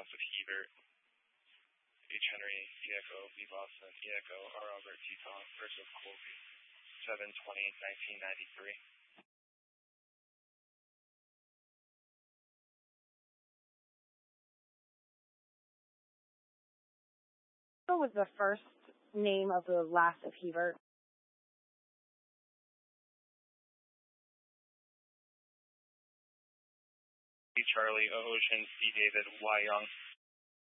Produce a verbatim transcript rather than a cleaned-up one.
Last of Hebert, H. Henry, E. Echo, V. Boston, E. Echo, R. Robert, T. Tom, first of Colby, seven twenty nineteen ninety-three. What was the first name of the last of Hebert? B. Charlie, O. Ocean, C. David, Y. Young.